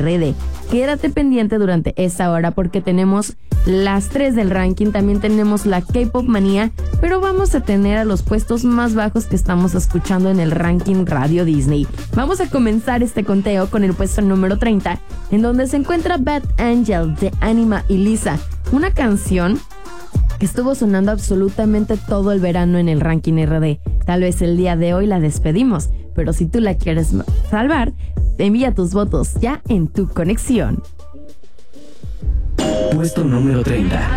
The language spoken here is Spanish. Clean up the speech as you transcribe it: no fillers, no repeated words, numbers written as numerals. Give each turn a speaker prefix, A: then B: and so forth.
A: RD. Quédate pendiente durante esta hora porque tenemos las 3 del ranking, también tenemos la K-Pop Manía, pero vamos a tener a los puestos más bajos que estamos escuchando en el ranking Radio Disney. Vamos a comenzar este conteo con el puesto número 30, en donde se encuentra Bad Angel de Anima y Lisa, una canción que estuvo sonando absolutamente todo el verano en el ranking RD. Tal vez el día de hoy la despedimos, pero si tú la quieres salvar, envía tus votos ya en Tu Conexión.
B: Puesto número 30.